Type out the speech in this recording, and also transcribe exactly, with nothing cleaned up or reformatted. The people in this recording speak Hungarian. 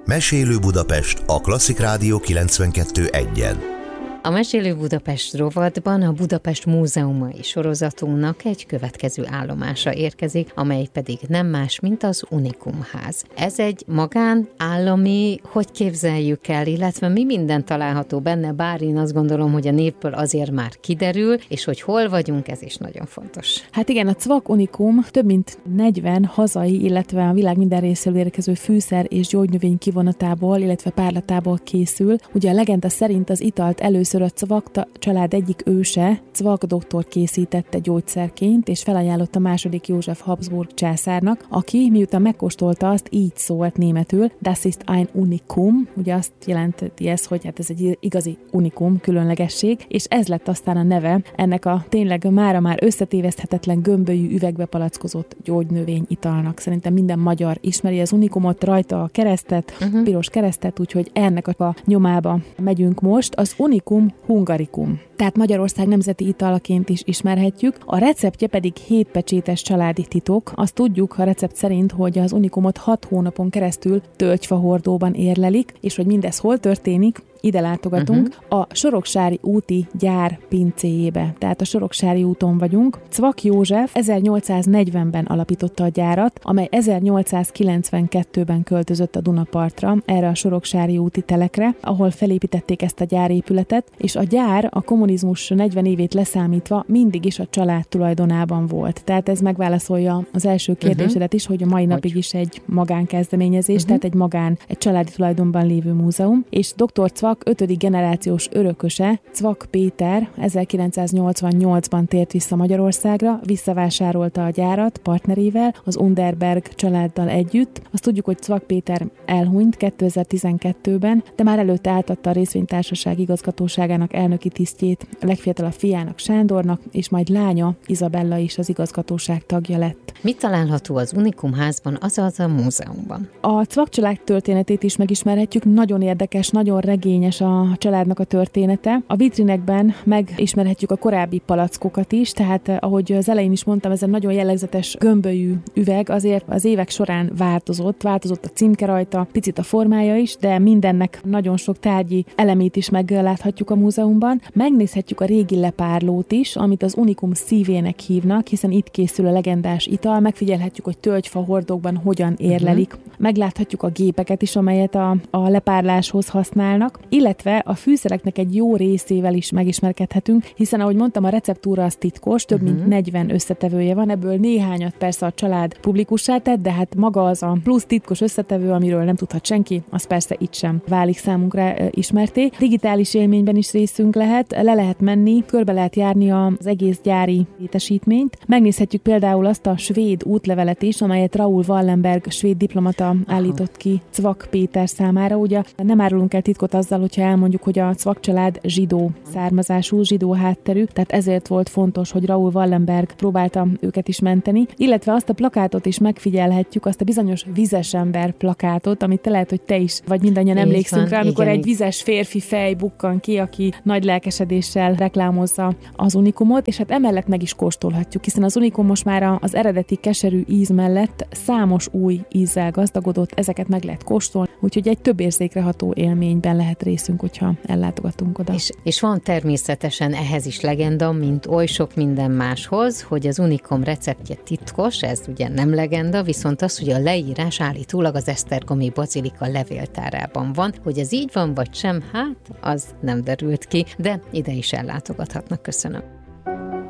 Mesélő Budapest a Klasszik Rádió kilencvenkettő egyen. A Mesélő Budapest rovatban a Budapest múzeumai sorozatunknak egy következő állomása érkezik, amely pedig nem más, mint az Unikum ház. Ez egy magán, állami, hogy képzeljük el, illetve mi minden található benne, bár én azt gondolom, hogy a névből azért már kiderül, és hogy hol vagyunk, ez is nagyon fontos. Hát igen, a Cvak Unikum több mint negyven hazai, illetve a világ minden részéről érkező fűszer és gyógynövény kivonatából, illetve párlatából készül. Ugye a legenda szerint az italt először a Cvak család egyik őse, Cvak doktor készítette gyógyszerként, és felajánlotta második József Habsburg császárnak, aki miután megkóstolta azt, így szólt németül, das ist ein Unikum, ugye azt jelenti ez, hogy hát ez egy igazi unikum, különlegesség, és ez lett aztán a neve ennek a tényleg mára már összetéveszthetetlen gömbölyű üvegbe palackozott gyógynövény italnak. Szerintem minden magyar ismeri az Unikumot, rajta a keresztet, uh-huh. piros keresztet, úgyhogy ennek a nyomába megyünk most. Az Unikum Hungarikum, tehát Magyarország nemzeti italaként is ismerhetjük. A receptje pedig hétpecsétes családi titok. Azt tudjuk a recept szerint, hogy az Unikumot hat hónapon keresztül tölgyfahordóban érlelik, és hogy mindez hol történik, ide látogatunk, uh-huh. a Soroksári úti gyár pincéjébe. Tehát a Soroksári úton vagyunk. Cvak József ezernyolcszáznegyvenben alapította a gyárat, amely ezernyolcszázkilencvenkettőben költözött a Dunapartra, erre a Soroksári úti telekre, ahol felépítették ezt a gyárépületet, és a gyár a kommunizmus negyven évét leszámítva mindig is a család tulajdonában volt. Tehát ez megválaszolja az első kérdésedet is, hogy a mai napig hogy? is egy magánkezdeményezés, uh-huh. tehát egy magán, egy családi tulajdonban lévő múzeum, és doktor Cvak ötödik generációs örököse, Cvak Péter ezerkilencszáznyolcvannyolcban tért vissza Magyarországra, visszavásárolta a gyárat partnerével, az Underberg családdal együtt. Azt tudjuk, hogy Cvak Péter elhunyt kétezer-tizenkettőben, de már előtte átadta a részvénytársaság igazgatóságának elnöki tisztjét a legfiatalabb fiának, Sándornak, és majd lánya, Izabella is az igazgatóság tagja lett. Mit található az Unikum házban, azaz a múzeumban? A Cvak család történetét is megismerhetjük, nagyon érdekes, nagyon regényes a családnak a története. A vitrinekben megismerhetjük a korábbi palackokat is, tehát ahogy az elején is mondtam, ez egy nagyon jellegzetes gömbölyű üveg, azért az évek során változott, változott a címke rajta, picit a formája is, de mindennek nagyon sok tárgyi elemét is megláthatjuk a múzeumban. Megnézhetjük a régi lepárlót is, amit az Unikum szívének hívnak, hiszen itt készül a legendás ital, megfigyelhetjük, hogy tölgyfa hordókban hogyan érlelik. Uh-huh. Megláthatjuk a gépeket is, amelyet a, a lepárláshoz használnak, illetve a fűszereknek egy jó részével is megismerkedhetünk, hiszen ahogy mondtam, a receptúra az titkos, több uh-huh. mint negyven összetevője van, ebből néhányat persze a család publikussá tett, de hát maga az a plusz titkos összetevő, amiről nem tudhat senki, az persze itt sem válik számunkra ismerté. Digitális élményben is részünk lehet, le lehet menni, körbe lehet járni az egész gyári létesítményt. Megnézhetjük például azt a svéd útlevelet is, amelyet Raoul Wallenberg svéd diplomata állított ki Cvak Péter számára. Ugye nem árulunk el titkot azzal, hogyha elmondjuk, hogy a Cvak család zsidó származású, zsidó hátterű, tehát ezért volt fontos, hogy Raoul Wallenberg próbálta őket is menteni, illetve azt a plakátot is megfigyelhetjük, azt a bizonyos vizes ember plakátot, amit te lehet, hogy te is, vagy mindannyian emlékszünk rá, amikor igen, egy vizes férfi fej bukkan ki, aki nagy lelkesedéssel reklámozza az Unikumot, és hát emellett meg is kóstolhatjuk, hiszen az Unikum most már az eredeti keserű íz mellett számos új ízzel gazdagodott, ezeket meg lehet kóstolni, úgyhogy egy több érzékre ható élményben lehet részünk, hogyha ellátogatunk oda. És, és van természetesen ehhez is legenda, mint oly sok minden máshoz, hogy az Unikum receptje titkos, ez ugye nem legenda, viszont az, hogy a leírás állítólag az esztergomi bazilika levéltárában van, hogy ez így van vagy sem, hát az nem derült ki, de ide is ellátogathatnak. Köszönöm.